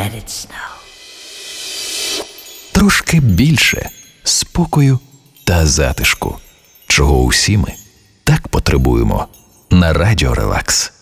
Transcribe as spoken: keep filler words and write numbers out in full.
let it snow. Трошки більше спокою та затишку, чого усі ми так потребуємо на Радіо Релакс.